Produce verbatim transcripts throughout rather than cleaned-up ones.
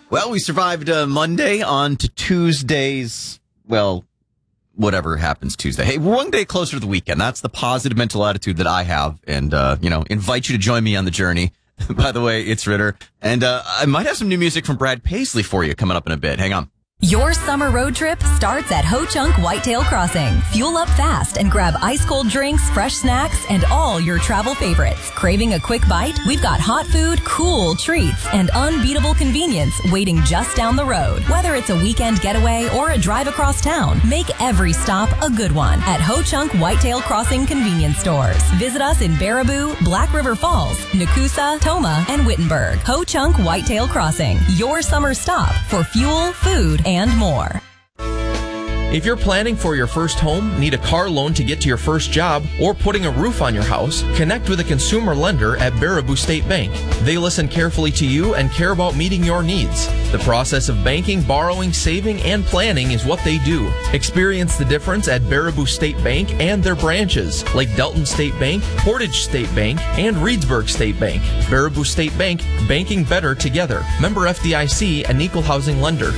Well, we survived uh, Monday on to Tuesday's, well, whatever happens Tuesday. Hey, we're one day closer to the weekend. That's the positive mental attitude that I have. And, uh, you know, invite you to join me on the journey. By the way, it's Ritter. And uh, I might have some new music from Brad Paisley for you coming up in a bit. Hang on. Your summer road trip starts at Ho Chunk Whitetail Crossing. Fuel up fast and grab ice-cold drinks, fresh snacks, and all your travel favorites. Craving a quick bite? We've got hot food, cool treats, and unbeatable convenience waiting just down the road. Whether it's a weekend getaway or a drive across town, make every stop a good one at Ho Chunk Whitetail Crossing convenience stores. Visit us in Baraboo, Black River Falls, Nakusa, Toma, and Wittenberg. Ho Chunk Whitetail Crossing, your summer stop for fuel, food, and more. If you're planning for your first home, need a car loan to get to your first job, or putting a roof on your house, connect with a consumer lender at Baraboo State Bank. They listen carefully to you and care about meeting your needs. The process of banking, borrowing, saving, and planning is what they do. Experience the difference at Baraboo State Bank and their branches, like Delton State Bank, Portage State Bank, and Reedsburg State Bank. Baraboo State Bank, banking better together. Member F D I C, an equal housing lender.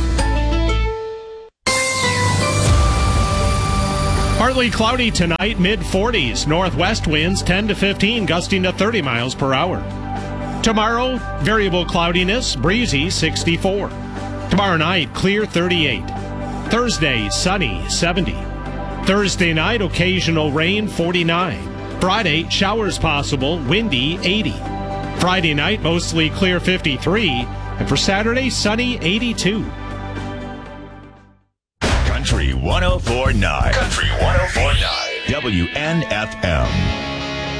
Partly cloudy tonight, mid forties. Northwest winds ten to fifteen, gusting to thirty miles per hour. Tomorrow, variable cloudiness, breezy sixty-four. Tomorrow night, clear thirty-eight. Thursday, sunny seventy. Thursday night, occasional rain forty-nine. Friday, showers possible, windy eighty. Friday night, mostly clear fifty-three. And for Saturday, sunny eighty-two. Country one oh four point nine. Country one oh four point nine. W N F M.